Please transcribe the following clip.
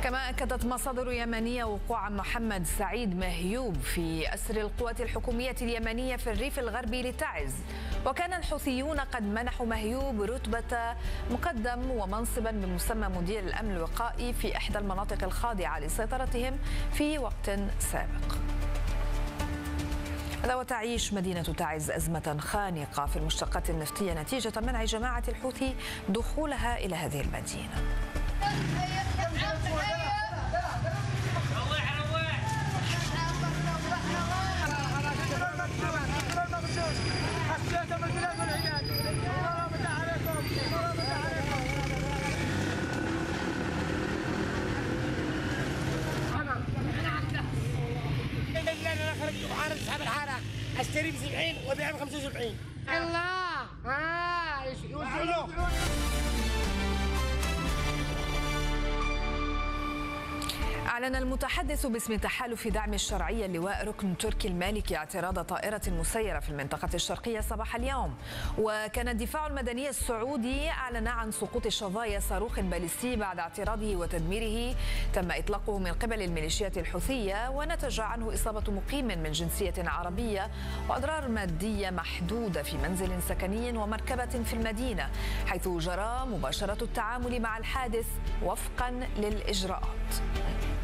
كما أكدت مصادر يمنية وقوع محمد سعيد مهيوب في أسر القوات الحكومية اليمنية في الريف الغربي لتعز. وكان الحوثيون قد منحوا مهيوب رتبة مقدم ومنصبا بمسمى مدير الأمن الوقائي في إحدى المناطق الخاضعة لسيطرتهم في وقت سابق. وتعيش مدينة تعز أزمة خانقة في المشتقات النفطية نتيجة منع جماعة الحوثي دخولها إلى هذه المدينة. انا اصحاب الحاره اشتري ب 70 وابيع ب 75. الله أعلن المتحدث باسم تحالف دعم الشرعية اللواء ركن تركي المالكي اعتراض طائرة مسيرة في المنطقة الشرقية صباح اليوم. وكان الدفاع المدني السعودي أعلن عن سقوط شظايا صاروخ باليستي بعد اعتراضه وتدميره تم إطلاقه من قبل الميليشيات الحوثية، ونتج عنه إصابة مقيم من جنسية عربية وأضرار مادية محدودة في منزل سكني ومركبة في المدينة، حيث جرى مباشرة التعامل مع الحادث وفقا للإجراءات.